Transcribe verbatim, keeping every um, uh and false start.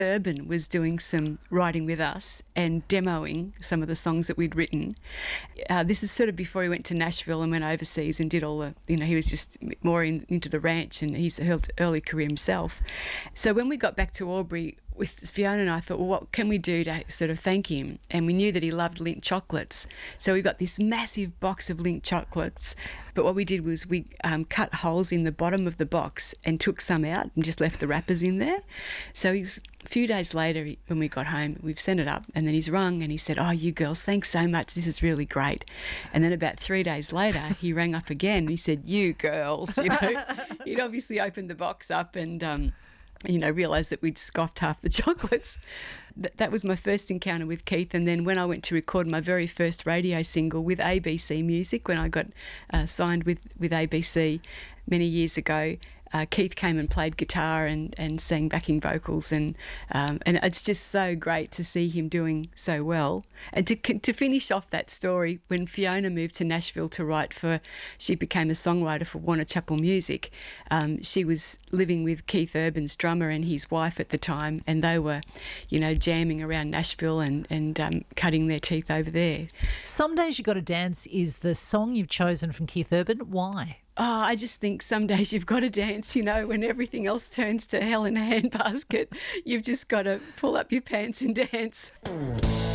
Urban was doing some writing with us and demoing some of the songs that we'd written. Uh, this is sort of before he went to Nashville and went overseas and did all the, you know, he was just more in, into the ranch, and he's held early career himself. So when we got back to Albury, with Fiona and I thought, well, what can we do to sort of thank him? And we knew that he loved Lindt chocolates. So we got this massive box of Lindt chocolates. But what we did was we um, cut holes in the bottom of the box and took some out and just left the wrappers in there. So he's, a few days later, he, when we got home, we've sent it up, and then he's rung and he said, oh, you girls, thanks so much. This is really great. And then about three days later, he rang up again and he said, you girls, you know. He'd obviously opened the box up and... Um, you know, realised that we'd scoffed half the chocolates. Th- that was my first encounter with Keith. And then when I went to record my very first radio single with A B C Music, when I got uh, signed with, with A B C many years ago, uh, Keith came and played guitar and, and sang backing vocals, and um, and it's just so great to see him doing so well. And to to finish off that story, when Fiona moved to Nashville to write for, she became a songwriter for Warner Chappell Music. Um, she was living with Keith Urban's drummer and his wife at the time, and they were, you know, jamming around Nashville and and um, cutting their teeth over there. Some Days You Gotta Dance is the song you've chosen from Keith Urban. Why? Oh, I just think some days you've got to dance, you know, when everything else turns to hell in a handbasket. You've just got to pull up your pants and dance.